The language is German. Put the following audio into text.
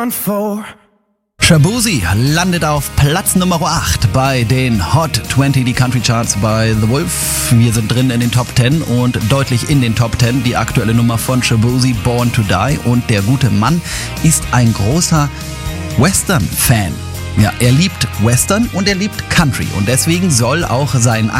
Shaboozey landet auf Platz Nummer 8 bei den Hot 20, die Country Charts bei The Wolf. Wir sind drin in den Top 10 und deutlich in den Top 10 die aktuelle Nummer von Shaboozey, Born to Die. Und der gute Mann ist ein großer Western-Fan. Ja, er liebt Western und er liebt Country und deswegen soll auch sein